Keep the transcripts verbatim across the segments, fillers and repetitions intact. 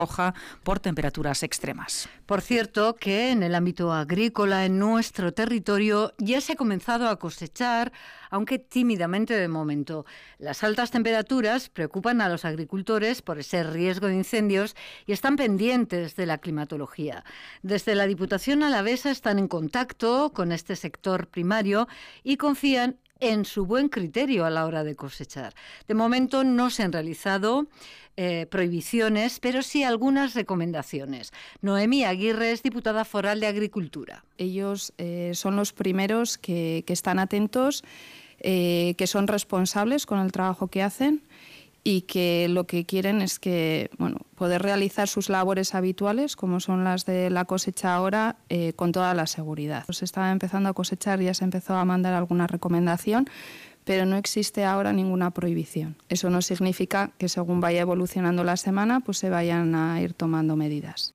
roja por temperaturas extremas. Por cierto, que en el ámbito agrícola en nuestro territorio ya se ha comenzado a cosechar, aunque tímidamente de momento. Las altas temperaturas preocupan a los agricultores por ese riesgo de incendios y están pendientes de la climatología. Desde la Diputación alavesa están en contacto con este sector primario y confían en su buen criterio a la hora de cosechar. De momento no se han realizado eh, prohibiciones, pero sí algunas recomendaciones. Noemí Aguirre es diputada foral de Agricultura. Ellos eh, son los primeros que, que están atentos, eh, que son responsables con el trabajo que hacen y que lo que quieren es que, bueno, poder realizar sus labores habituales, como son las de la cosecha ahora, eh, con toda la seguridad. Se estaba empezando a cosechar, ya se empezó a mandar alguna recomendación, pero no existe ahora ninguna prohibición. Eso no significa que según vaya evolucionando la semana, pues se vayan a ir tomando medidas.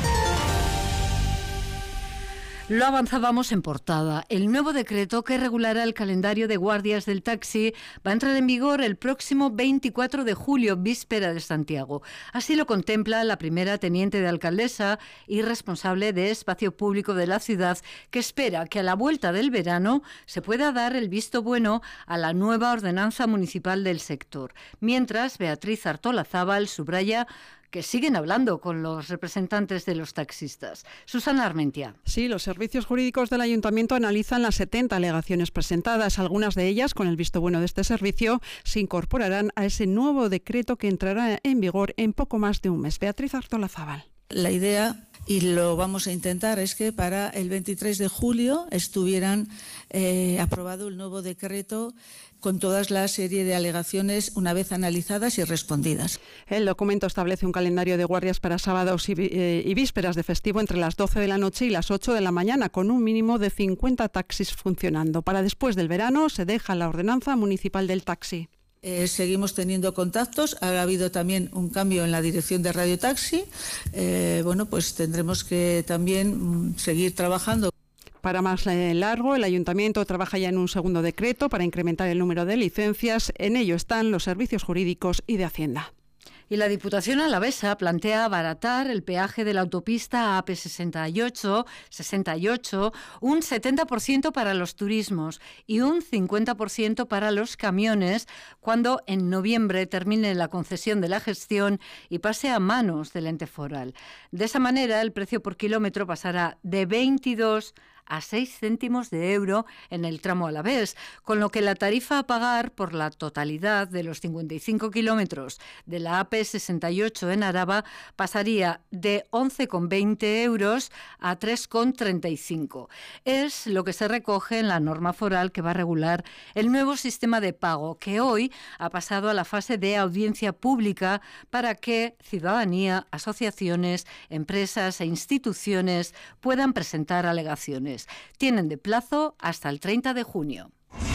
Lo avanzábamos en portada. El nuevo decreto que regulará el calendario de guardias del taxi va a entrar en vigor el próximo veinticuatro de julio, víspera de Santiago. Así lo contempla la primera teniente de alcaldesa y responsable de espacio público de la ciudad, que espera que a la vuelta del verano se pueda dar el visto bueno a la nueva ordenanza municipal del sector. Mientras, Beatriz Artolazábal subraya que siguen hablando con los representantes de los taxistas. Susana Armentia. Sí, los servicios jurídicos del Ayuntamiento analizan las setenta alegaciones presentadas. Algunas de ellas, con el visto bueno de este servicio, se incorporarán a ese nuevo decreto que entrará en vigor en poco más de un mes. Beatriz Artolazábal. La idea, y lo vamos a intentar, es que para el veintitrés de julio estuvieran eh, aprobado el nuevo decreto con toda la serie de alegaciones una vez analizadas y respondidas. El documento establece un calendario de guardias para sábados y, eh, y vísperas de festivo entre las doce de la noche y las ocho de la mañana, con un mínimo de cincuenta taxis funcionando. Para después del verano se deja la ordenanza municipal del taxi. Eh, seguimos teniendo contactos. Ha habido también un cambio en la dirección de Radio Taxi. Eh, bueno, pues tendremos que también mm, seguir trabajando. Para más largo, el Ayuntamiento trabaja ya en un segundo decreto para incrementar el número de licencias. En ello están los servicios jurídicos y de Hacienda. Y la Diputación alavesa plantea abaratar el peaje de la autopista A P sesenta y ocho, sesenta y ocho, un setenta por ciento para los turismos y un cincuenta por ciento para los camiones cuando en noviembre termine la concesión de la gestión y pase a manos del ente foral. De esa manera, el precio por kilómetro pasará de veintidós a seis céntimos de euro en el tramo alavés, con lo que la tarifa a pagar por la totalidad de los cincuenta y cinco kilómetros de la A P sesenta y ocho en Araba pasaría de once con veinte euros a tres con treinta y cinco. Es lo que se recoge en la norma foral que va a regular el nuevo sistema de pago, que hoy ha pasado a la fase de audiencia pública para que ciudadanía, asociaciones, empresas e instituciones puedan presentar alegaciones. Tienen de plazo hasta el treinta de junio.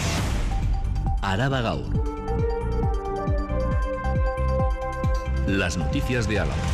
Araba Gaur. Las noticias de Álava.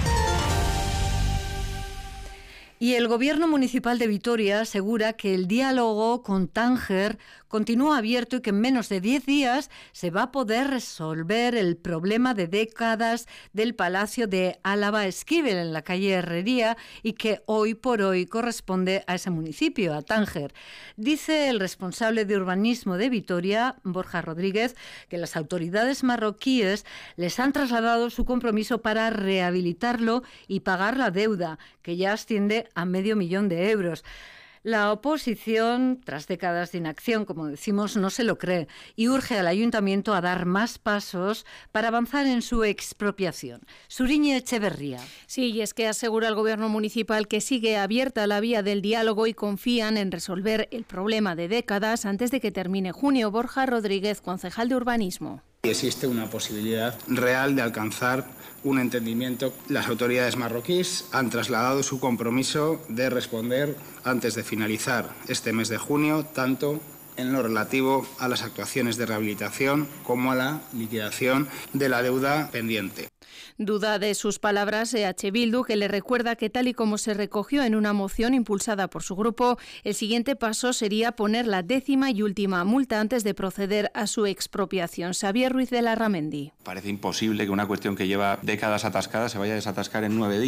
Y el Gobierno Municipal de Vitoria asegura que el diálogo con Tánger continúa abierto y que en menos de diez días se va a poder resolver el problema de décadas del Palacio de Álava Esquivel en la calle Herrería y que hoy por hoy corresponde a ese municipio, a Tánger. Dice el responsable de urbanismo de Vitoria, Borja Rodríguez, que las autoridades marroquíes les han trasladado su compromiso para rehabilitarlo y pagar la deuda, que ya asciende a medio millón de euros. La oposición, tras décadas de inacción, como decimos, no se lo cree y urge al ayuntamiento a dar más pasos para avanzar en su expropiación. Suriñe Echeverría. Sí, y es que asegura el gobierno municipal que sigue abierta la vía del diálogo y confían en resolver el problema de décadas antes de que termine junio. Borja Rodríguez, concejal de urbanismo. Existe una posibilidad real de alcanzar un entendimiento. Las autoridades marroquíes han trasladado su compromiso de responder antes de finalizar este mes de junio, tanto en lo relativo a las actuaciones de rehabilitación como a la liquidación de la deuda pendiente. Duda de sus palabras E H Bildu, que le recuerda que tal y como se recogió en una moción impulsada por su grupo, el siguiente paso sería poner la décima y última multa antes de proceder a su expropiación. Xavier Ruiz de Larramendi. Parece imposible que una cuestión que lleva décadas atascada se vaya a desatascar en nueve días.